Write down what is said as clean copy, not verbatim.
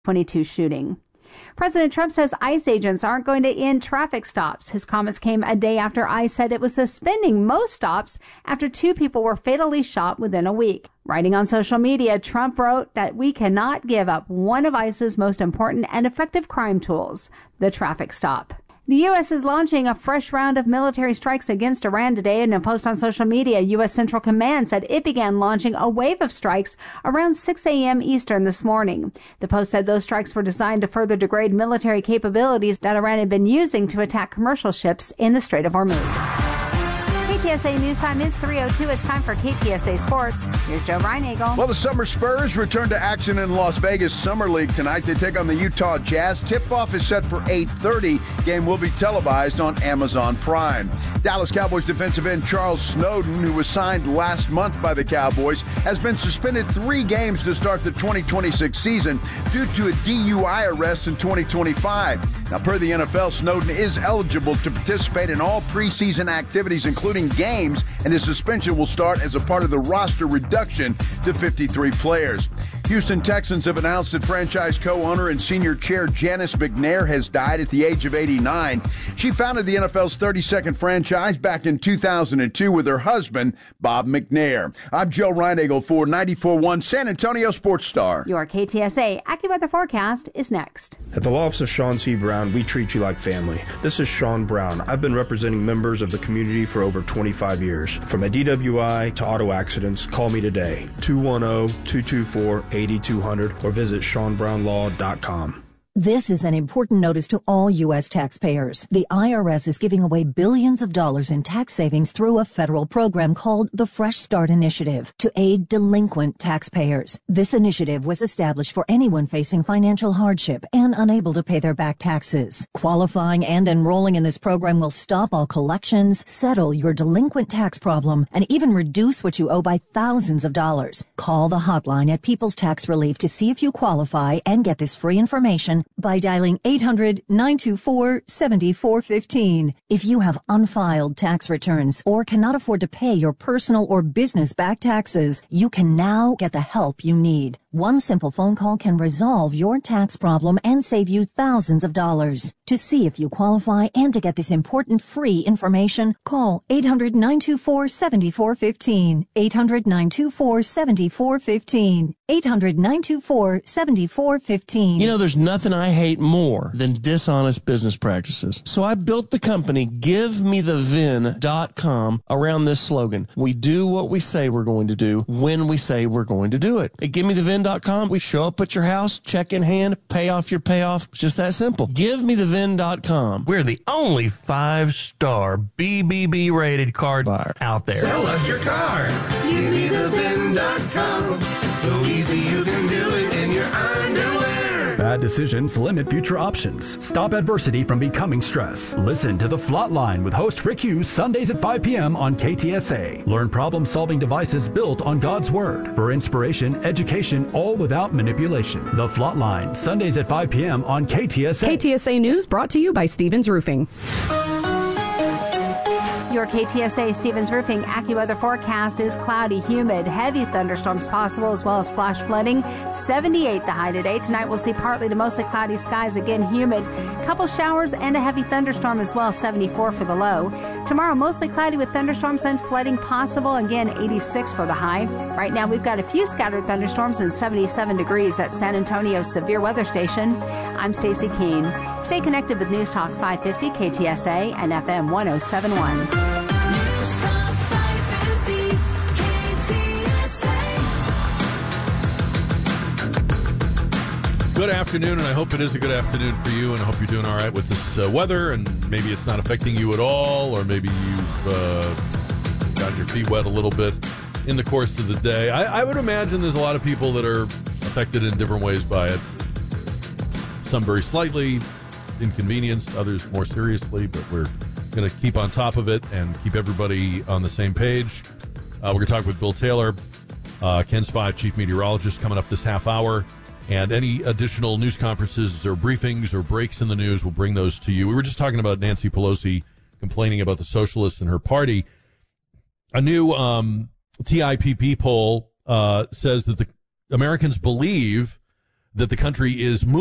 22 shooting. President Trump says ICE agents aren't going to end traffic stops. His comments came a day after ICE said it was suspending most stops after 2 people were fatally shot within a week. Writing on social media, Trump wrote that we cannot give up one of ICE's most important and effective crime tools, the traffic stop. The U.S. is launching a fresh round of military strikes against Iran today. In a post on social media, U.S. Central Command said it began launching a wave of strikes around 6 a.m. Eastern this morning. The post said those strikes were designed to further degrade military capabilities that Iran had been using to attack commercial ships in the Strait of Hormuz. KTSA News Time is 3:02. It's time for KTSA Sports. Here's Joe Reinagel. Well, the Summer Spurs return to action in Las Vegas Summer League tonight. They take on the Utah Jazz. Tip-off is set for 8:30. Game will be televised on Amazon Prime. Dallas Cowboys defensive end Charles Snowden, who was signed last month by the Cowboys, has been suspended 3 games to start the 2026 season due to a DUI arrest in 2025. Now, per the NFL, Snowden is eligible to participate in all preseason activities, including games, and his suspension will start as a part of the roster reduction to 53 players. Houston Texans have announced that franchise co-owner and senior chair Janice McNair has died at the age of 89. She founded the NFL's 32nd franchise back in 2002 with her husband, Bob McNair. I'm Joe Reinagel for 94.1 San Antonio Sports Star. Your KTSA AccuWeather forecast is next. At the law office of Sean C. Brown, we treat you like family. This is Sean Brown. I've been representing members of the community for over 25 years. From a DWI to auto accidents, call me today, 210-224-8200 or visit SeanBrownLaw.com. This is an important notice to all U.S. taxpayers. The IRS is giving away billions of dollars in tax savings through a federal program called the Fresh Start Initiative to aid delinquent taxpayers. This initiative was established for anyone facing financial hardship and unable to pay their back taxes. Qualifying and enrolling in this program will stop all collections, settle your delinquent tax problem, and even reduce what you owe by thousands of dollars. Call the hotline at People's Tax Relief to see if you qualify and get this free information by dialing 800-924-7415. If you have unfiled tax returns or cannot afford to pay your personal or business back taxes, you can now get the help you need. One simple phone call can resolve your tax problem and save you thousands of dollars. To see if you qualify and to get this important free information, call 800-924-7415. 800-924-7415. 800-924-7415. You know, there's nothing I hate more than dishonest business practices. So I built the company GiveMeTheVin.com around this slogan. We do what we say we're going to do when we say we're going to do it. At GiveMeTheVin.com, we show up at your house, check in hand, pay off your payoff. It's just that simple. GiveMeTheVin.com. We're the only 5-star BBB rated car buyer out there. Sell us your car. GiveMeTheVin.com. So easy you can do it in your underwear. Bad decisions limit future options. Stop adversity from becoming stress. Listen to The Flot Line with host Rick Hughes Sundays at 5 p.m. on KTSA. Learn problem-solving devices built on God's Word. For inspiration, education, all without manipulation. The Flot Line, Sundays at 5 p.m. on KTSA. KTSA News brought to you by Stevens Roofing. Your KTSA Stevens Roofing AccuWeather forecast is cloudy, humid, heavy thunderstorms possible as well as flash flooding. 78 the high today. Tonight we'll see partly to mostly cloudy skies, again humid. Couple showers and a heavy thunderstorm as well, 74 for the low. Tomorrow mostly cloudy with thunderstorms and flooding possible, again 86 for the high. Right now we've got a few scattered thunderstorms and 77 degrees at San Antonio's Severe Weather Station. I'm Stacy Keene. Stay connected with News Talk 550 KTSA and FM 1071. Good afternoon, and I hope it is a good afternoon for you, and I hope you're doing all right with this weather, and maybe it's not affecting you at all, or maybe you've got your feet wet a little bit in the course of the day. I would imagine there's a lot of people that are affected in different ways by it. Some very slightly inconvenienced, others more seriously, but we're going to keep on top of it and keep everybody on the same page. We're going to talk with Bill Taylor, KENS 5 chief meteorologist, coming up this half hour. And any additional news conferences or briefings or breaks in the news, we'll bring those to you. We were just talking about Nancy Pelosi complaining about the socialists and her party. A new TIPP poll says that the Americans believe that the country is moving